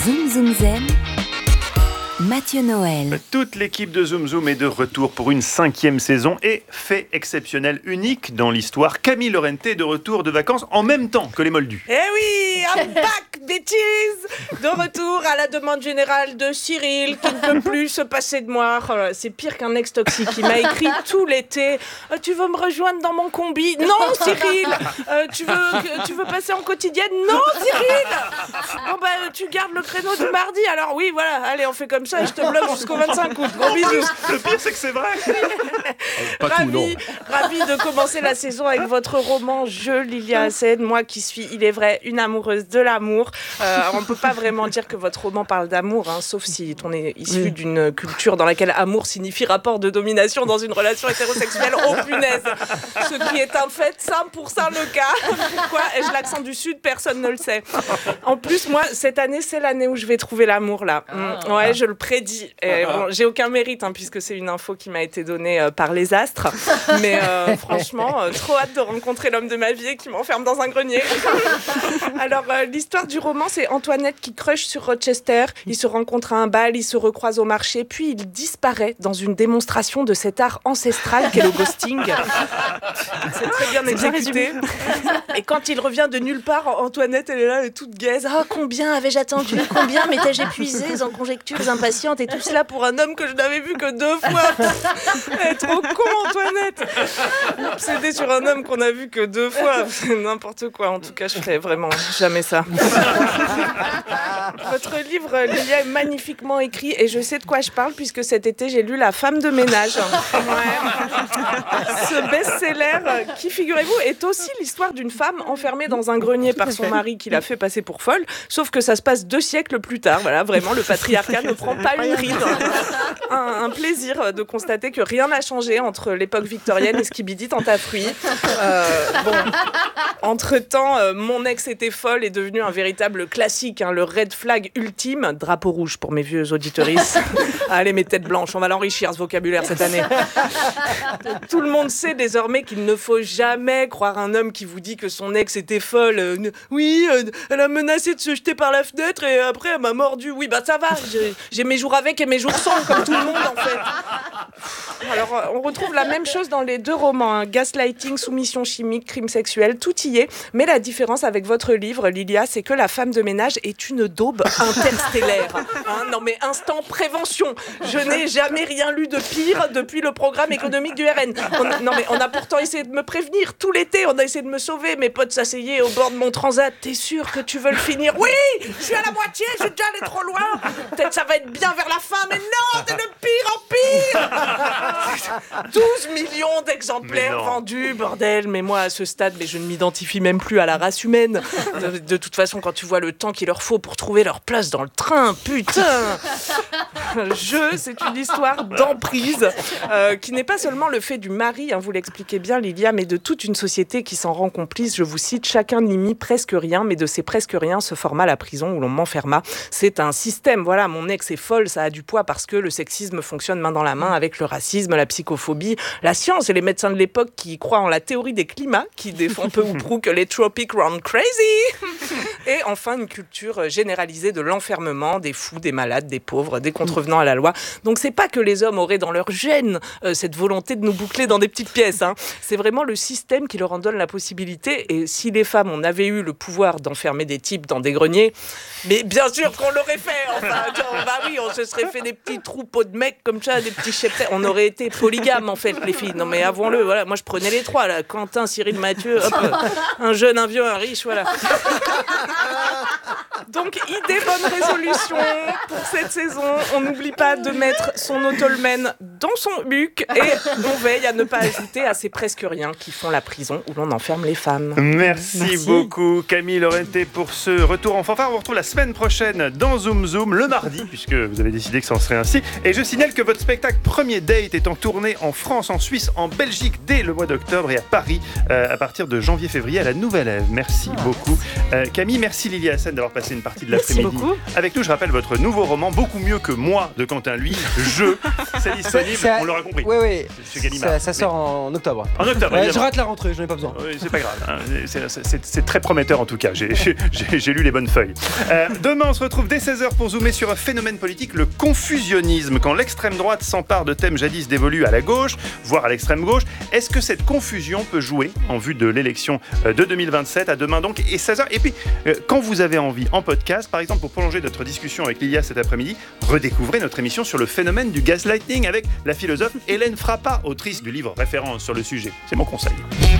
Zoom Zoom Zen, Mathieu Noël. Toute l'équipe de Zoom Zoom est de retour pour une 5e saison et fait exceptionnel, unique dans l'histoire. Camille Lorente est de retour de vacances en même temps que les Moldus. Eh oui, I'm back, bitches! De retour à la demande générale de Cyril, qui ne peut plus se passer de moi. Oh là, c'est pire qu'un ex toxique. Il m'a écrit tout l'été. Tu veux me rejoindre dans mon combi? Non, Cyril! Tu veux passer en quotidienne? Non, Cyril! Bon, tu gardes le créneau du mardi. Alors oui, voilà, allez, on fait comme ça et je te bloque jusqu'au 25 août. Gros bisous. Le pire, c'est que c'est vrai. Ravi de commencer la saison avec votre roman Je, Lilia Hassen, moi qui suis, il est vrai, une amoureuse de l'amour. On ne peut pas vraiment dire que votre roman parle d'amour, hein, sauf si on est issu d'une culture dans laquelle amour signifie rapport de domination dans une relation hétérosexuelle. Oh punaise! Ce qui est un fait 100% le cas. Pourquoi ai-je l'accent du Sud? Personne ne le sait. En plus, moi, cette année, c'est l'année où je vais trouver l'amour, là. Ouais, je le prédis. Et bon, j'ai aucun mérite, hein, puisque c'est une info qui m'a été donnée par les astres. Mais franchement, trop hâte de rencontrer l'homme de ma vie et qui m'enferme dans un grenier. Alors, l'histoire du roman, c'est Antoinette qui crush sur Rochester. Ils se rencontrent à un bal, ils se recroisent au marché, puis il disparaît dans une démonstration de cet art ancestral qu'est le ghosting. C'est très bien exécuté. Et quand il revient de nulle part, Antoinette, elle est là, elle est toute gaze. Ah, combien avais-je attendu? Combien m'étais-je épuisée en conjectures impatientes et tout cela pour un homme que je n'avais vu que 2 fois. Elle est trop con, Antoinette. Obsédée sur un homme qu'on a vu que 2 fois. C'est n'importe quoi. En tout cas, je ferais vraiment jamais ça. Votre livre, Lilia, est magnifiquement écrit et je sais de quoi je parle puisque cet été, j'ai lu La femme de ménage. Ouais. Ce best-seller qui, figurez-vous, est aussi l'histoire d'une femme enfermée dans un grenier par son mari qui l'a fait passer pour folle, sauf que ça se passe 2 siècles plus tard. Voilà, vraiment, le patriarcat ne prend pas une ride. Un plaisir de constater que rien n'a changé entre l'époque victorienne et Skibidi Tentafruit. Entre-temps, Mon ex était folle est devenu un véritable classique, hein, le red flag ultime, drapeau rouge pour mes vieux auditeuristes. Allez, mes têtes blanches, on va l'enrichir ce vocabulaire cette année. Tout le monde sait désormais qu'il ne faut jamais croire un homme qui vous dit que son ex était folle. Oui, elle a menacé de se jeter par la fenêtre et après elle m'a mordu. Oui, ça va, j'ai mes jours avec et mes jours sans, comme tout le monde en fait. Alors, on retrouve la même chose dans les 2 romans, hein. Gaslighting, soumission chimique, crime sexuel, tout y est. Mais la différence avec votre livre, Lilia, c'est que la femme de ménage est une daube interstellaire. Hein, non mais instant prévention. Je n'ai jamais rien lu de pire depuis le programme économique du RN. On a pourtant essayé de me prévenir tout l'été. On a essayé de me sauver. Mes potes s'asseyaient au bord de mon transat. T'es sûr que tu veux le finir? Oui, je suis à la moitié. Je suis déjà allé trop loin. Peut-être ça va être bien vers la fin, mais non, c'est de pire en pire. 12 millions d'exemplaires vendus, bordel. Mais moi, à ce stade, je ne m'identifie même plus à la race humaine. De toute façon, quand tu vois le temps qu'il leur faut pour trouver leur place dans le train, putain. C'est une histoire d'emprise qui n'est pas seulement le fait du mari, hein, vous l'expliquez bien, Lilia, mais de toute une société qui s'en rend complice. Je vous cite, chacun n'y mit presque rien, mais de ces presque rien se forma la prison où l'on m'enferma. C'est un système, voilà, mon ex est folle, ça a du poids parce que le sexisme fonctionne main dans la main avec le racisme, la psychophobie, la science et les médecins de l'époque qui croient en la théorie des climats, qui défend peu ou prou que les tropiques run crazy. Et enfin, une culture généralisée de l'enfermement des fous, des malades, des pauvres, des contrevenants à la loi. Donc c'est pas que les hommes auraient dans leur gène cette volonté de nous boucler dans des petites pièces, hein. C'est vraiment le système qui leur en donne la possibilité. Et si les femmes, on avait eu le pouvoir d'enfermer des types dans des greniers, mais bien sûr qu'on l'aurait fait. Enfin, oui, on se serait fait des petits troupeaux de mecs comme ça, des petits cheptels. On aurait été polygames en fait, les filles. Non mais avouons-le, voilà. Moi je prenais les 3 là, Quentin, Cyril, Mathieu, hop, un jeune, un vieux, un riche, voilà. Donc, idée, bonne résolution pour cette saison. On n'oublie pas de mettre son autolmen dans son huc et on veille à ne pas ajouter à ces presque rien qui font la prison où l'on enferme les femmes. Merci beaucoup Camille Lorente pour ce retour en fanfare. On vous retrouve la semaine prochaine dans Zoom Zoom, le mardi, puisque vous avez décidé que ça en serait ainsi. Et je signale que votre spectacle spectacle Premier Date est en tournée en France, en Suisse, en Belgique dès le mois d'octobre et à Paris à partir de janvier-février à la Nouvelle-Ève. Merci beaucoup Camille, merci Lily Hassen d'avoir passé une partie de l'après-midi avec nous. Je rappelle votre nouveau roman, beaucoup mieux que moi de Quentin Lui, c'est disponible, on l'aura compris. Oui, Chez Gallimard. Ça sort en octobre. En octobre, je rate la rentrée, j'en ai pas besoin. C'est pas grave, hein. C'est très prometteur en tout cas, j'ai lu les bonnes feuilles. Demain on se retrouve dès 16h pour zoomer sur un phénomène politique, le confusionnisme, quand l'extrême droite s'empare de thèmes jadis dévolus à la gauche, voire à l'extrême gauche. Est-ce que cette confusion peut jouer en vue de l'élection de 2027? À demain donc et 16h. Et puis quand vous avez envie, en podcast par exemple, pour prolonger notre discussion avec Lilia cet après-midi, redécouvrez notre émission sur le phénomène du gaslighting avec la philosophe Hélène Frappa, autrice du livre référence sur le sujet. C'est mon conseil.